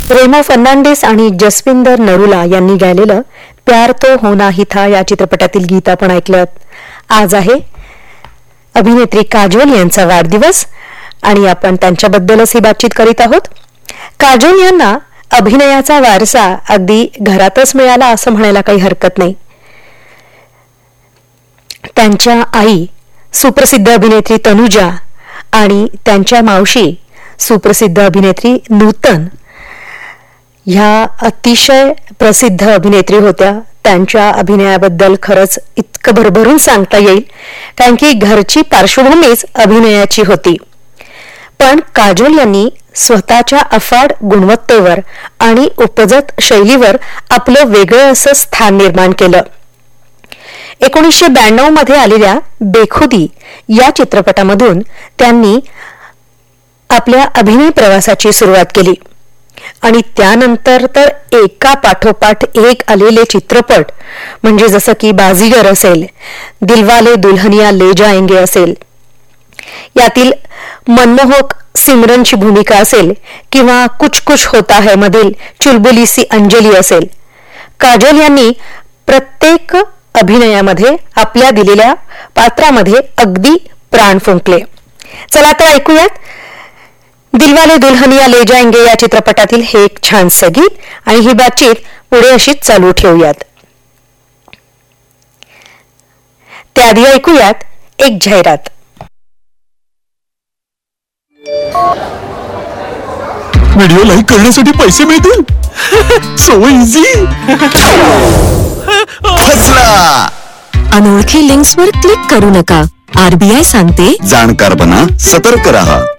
रेमो फर्नांडिस आणि जसविंदर नरूला यांनी गायलेलं प्यार तो होना ही था या चित्रपटातील गीत आपण ऐकलं. आज आहे अभिनेत्री काजोल यांचा वाढदिवस आणि आपण त्यांच्याबद्दलच ही बातचीत करीत आहोत. काजोल यांना अभिनयाचा वारसा अगदी घरातच मिळाला असं म्हणायला काही हरकत नाही. त्यांच्या आई सुप्रसिद्ध अभिनेत्री तनुजा आणि त्यांच्या मावशी सुप्रसिद्ध अभिनेत्री नूतन ह्या अतिशय प्रसिद्ध अभिनेत्री होत्या. त्यांच्या अभिनयाबद्दल खरंच इतकं भरभरून सांगता येईल कारण की घरची पार्श्वभूमीच अभिनयाची होती. पण काजोल यांनी स्वतःच्या अफाट गुणवत्तेवर आणि उपजत शैलीवर आपलं वेगळं असं स्थान निर्माण केलं. 1992 मध्ये आलेल्या बेखुदी या चित्रपटामधून त्यांनी आपल्या अभिनय प्रवासाची सुरुवात केली आणि त्यानंतर तर एका पाठोपाठ एक आलेले चित्रपट म्हणजे जसं की बाजीगर असेल, दिलवाले दुल्हनिया ले जाएंगे असेल, यातील मनमोहक सिमरनची भूमिका असेल किंवा कुछ कुछ होता है मधील चुलबुली सी अंजली असेल, काजोल यांनी प्रत्येक अभिनयामध्ये आपल्या दिलेल्या पात्रामध्ये अगदी प्राण फुंकले. चला तर ऐकूयात दिलवाले दुल्हनिया ले जाएंगे या चित्रपटातील हे एक छानसं गीत आणि ही बातचीत पुढे अशीच चालू ठेवूयात. त्याआधी ऐकूयात एक जाहिरात. व्हिडिओ लाईक करण्यासाठी पैसे मिळतील. So easy. फसला. अनोळखी लिंक्सवर क्लिक करू नका. आरबीआय सांगते, जाणकार बना, सतर्क रहा.